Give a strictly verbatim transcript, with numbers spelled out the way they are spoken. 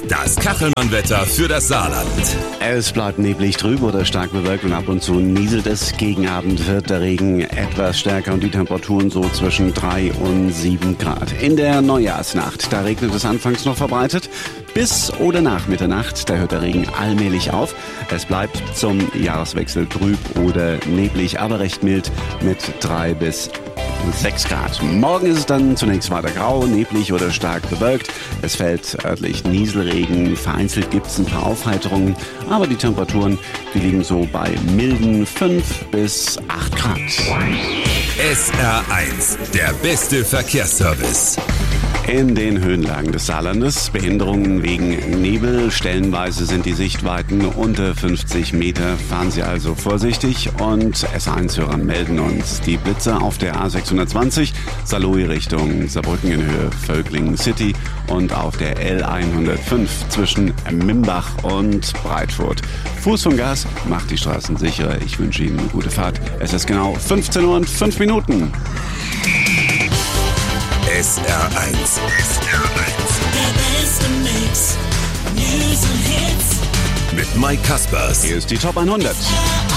Das Kachelmann-Wetter für das Saarland. Es bleibt neblig, trüb oder stark bewölkt und ab und zu nieselt es. Gegen Abend wird der Regen etwas stärker und die Temperaturen so zwischen drei und sieben Grad. In der Neujahrsnacht, da regnet es anfangs noch verbreitet. Bis oder nach Mitternacht, da hört der Regen allmählich auf. Es bleibt zum Jahreswechsel trüb oder neblig, aber recht mild mit drei bis sechs Grad. Morgen ist es dann zunächst weiter grau, neblig oder stark bewölkt. Es fällt örtlich Nieselregen, vereinzelt gibt es ein paar Aufheiterungen, aber die Temperaturen, die liegen so bei milden fünf bis acht Grad. S R eins, der beste Verkehrsservice. In den Höhenlagen des Saarlandes Behinderungen wegen Nebel. Stellenweise sind die Sichtweiten unter fünfzig Meter. Fahren Sie also vorsichtig. Und S eins-Hörer melden uns die Blitze auf der A sechshundertzwanzig, Saarlouis Richtung Saarbrücken in Höhe Völklingen City und auf der L hundertfünf zwischen Mimbach und Breitfurt. Fuß vom Gas macht die Straßen sicherer. Ich wünsche Ihnen eine gute Fahrt. Es ist genau fünfzehn Uhr und fünf Minuten. S R eins. S R eins. Der beste Mix. News und Hits. Mit Mike Kaspers. Hier ist die Top hundert.